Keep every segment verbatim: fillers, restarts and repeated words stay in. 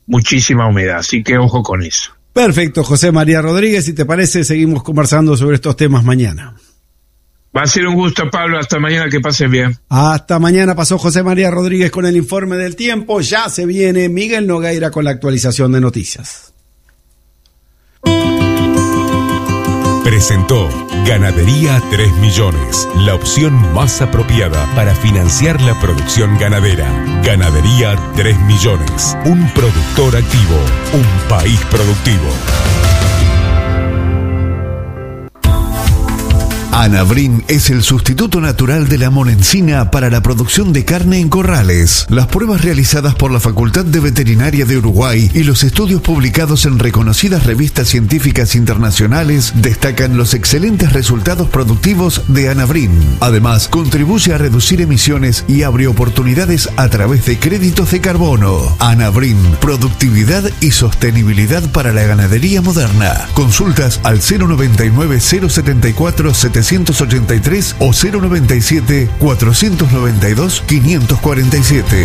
muchísima humedad, así que ojo con eso. Perfecto, José María Rodríguez, si te parece, seguimos conversando sobre estos temas mañana. Va a ser un gusto, Pablo, hasta mañana, que pases bien. Hasta mañana. Pasó José María Rodríguez con el informe del tiempo, ya se viene Miguel Nogueira con la actualización de noticias. Presentó Ganadería tres millones, la opción más apropiada para financiar la producción ganadera. Ganadería tres millones, un productor activo, un país productivo. Anavrin es el sustituto natural de la monencina para la producción de carne en corrales. Las pruebas realizadas por la Facultad de Veterinaria de Uruguay y los estudios publicados en reconocidas revistas científicas internacionales destacan los excelentes resultados productivos de Anavrin. Además, contribuye a reducir emisiones y abre oportunidades a través de créditos de carbono. Anavrin, productividad y sostenibilidad para la ganadería moderna. Consultas al cero noventa y nueve, cero setenta y cuatro, setecientos ochenta y tres o cero noventa y siete, cuatrocientos noventa y dos, quinientos cuarenta y siete.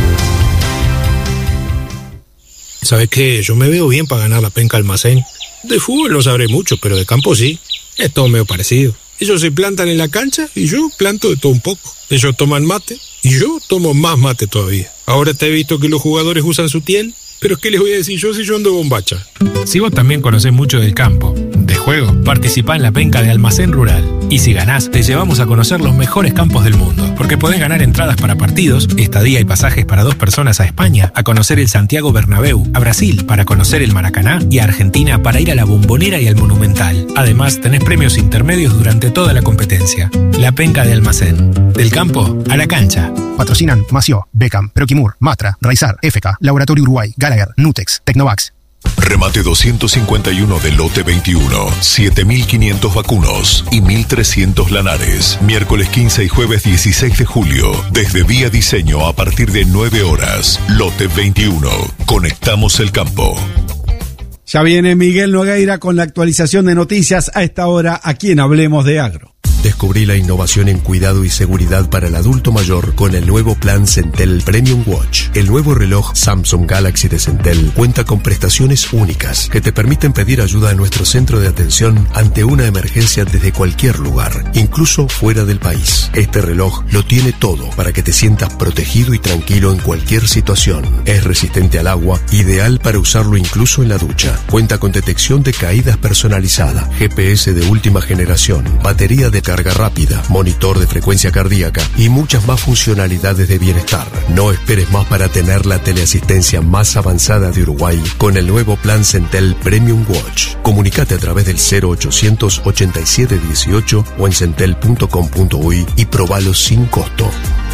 ¿Sabes qué? Yo me veo bien para ganar la penca almacén. De fútbol no sabré mucho, pero de campo sí. Es todo medio parecido. Ellos se plantan en la cancha y yo planto de todo un poco. Ellos toman mate y yo tomo más mate todavía. Ahora te he visto que los jugadores usan su tiel, pero ¿qué les voy a decir yo si yo ando bombacha? Si vos también conocés mucho del campo, de juego, participá en la penca de Almacén Rural. Y si ganás, te llevamos a conocer los mejores campos del mundo, porque podés ganar entradas para partidos, estadía y pasajes para dos personas a España, a conocer el Santiago Bernabéu, a Brasil para conocer el Maracaná y a Argentina para ir a la Bombonera y al Monumental. Además, tenés premios intermedios durante toda la competencia. La penca de Almacén. Del campo a la cancha. Patrocinan Mació, Beckham, Proquimur, Matra, Raizar, F K, Laboratorio Uruguay, Gallagher, Nutex, Tecnovax. Remate doscientos cincuenta y uno de lote veintiuno, siete mil quinientos vacunos y mil trescientos lanares. Miércoles quince y jueves dieciséis de julio, desde Vía Diseño a partir de nueve horas. Lote veintiuno, conectamos el campo. Ya viene Miguel Nogueira con la actualización de noticias a esta hora aquí en Hablemos de Agro. Descubrí la innovación en cuidado y seguridad para el adulto mayor con el nuevo plan Centel Premium Watch. El nuevo reloj Samsung Galaxy de Centel cuenta con prestaciones únicas que te permiten pedir ayuda a nuestro centro de atención ante una emergencia desde cualquier lugar, incluso fuera del país. Este reloj lo tiene todo para que te sientas protegido y tranquilo en cualquier situación. Es resistente al agua, ideal para usarlo incluso en la ducha. Cuenta con detección de caídas personalizada, G P S de última generación, batería de carga rápida, monitor de frecuencia cardíaca y muchas más funcionalidades de bienestar. No esperes más para tener la teleasistencia más avanzada de Uruguay con el nuevo plan Centel Premium Watch. Comunicate a través del cero ochocientos ochenta y siete dieciocho o en centel punto com punto uy y probalo sin costo.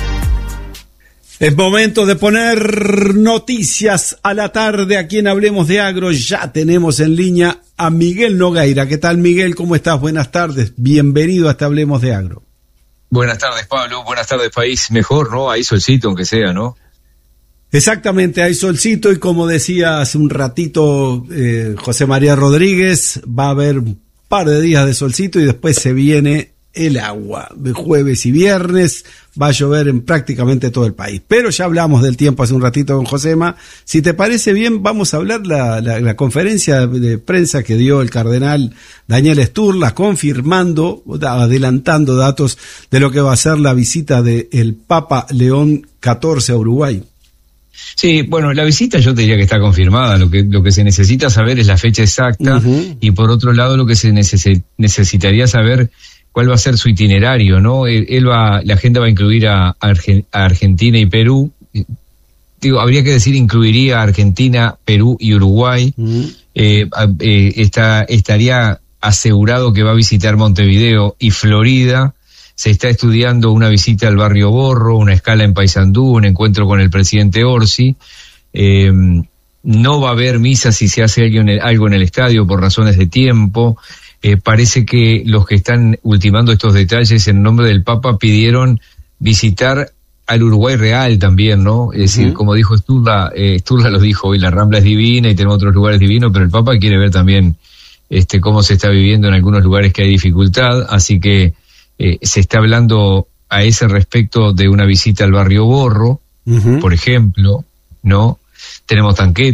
Es momento de poner noticias a la tarde aquí en Hablemos de Agro. Ya tenemos en línea a Miguel Nogueira. ¿Qué tal, Miguel? ¿Cómo estás? Buenas tardes. Bienvenido a este Hablemos de Agro. Buenas tardes, Pablo. Buenas tardes, país. Mejor, ¿no? Hay solcito, aunque sea, ¿no? Exactamente, hay solcito y como decía hace un ratito eh, José María Rodríguez, va a haber un par de días de solcito y después se viene el agua. De jueves y viernes va a llover en prácticamente todo el país. Pero ya hablamos del tiempo hace un ratito con Josema. Si te parece bien, vamos a hablar la, la, la conferencia de prensa que dio el cardenal Daniel Sturla, confirmando, adelantando datos de lo que va a ser la visita del Papa León catorce a Uruguay. Sí, bueno, la visita yo te diría que está confirmada. Lo que lo que se necesita saber es la fecha exacta, uh-huh. Y por otro lado lo que se neces- necesitaría saber cuál va a ser su itinerario, ¿no? Él, él va, la agenda va a incluir a, a, Argen, a Argentina y Perú. Digo, habría que decir incluiría a Argentina, Perú y Uruguay. Uh-huh. Eh, eh, está, estaría asegurado que va a visitar Montevideo y Florida. Se está estudiando una visita al barrio Borro, una escala en Paysandú, un encuentro con el presidente Orsi. Eh, no va a haber misa si se hace algo en el, algo en el estadio por razones de tiempo. Eh, parece que los que están ultimando estos detalles en nombre del Papa pidieron visitar al Uruguay real también, ¿no? Es uh-huh. decir, como dijo Sturla, eh, Sturla lo dijo hoy, la Rambla es divina y tenemos otros lugares divinos, pero el Papa quiere ver también este cómo se está viviendo en algunos lugares que hay dificultad, así que eh, se está hablando a ese respecto de una visita al barrio Borro, uh-huh. por ejemplo, ¿no? Tenemos Tanquete,